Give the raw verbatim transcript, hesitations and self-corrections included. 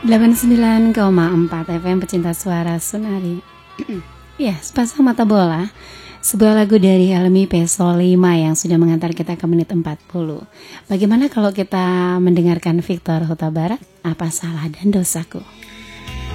delapan puluh sembilan koma empat F M pecinta suara Sunari. Ya, sepasang mata bola, sebuah lagu dari Helmi Peso lima yang sudah mengantar kita ke menit empat puluh. Bagaimana kalau kita mendengarkan Victor Huta Barat, Apa Salah dan Dosaku?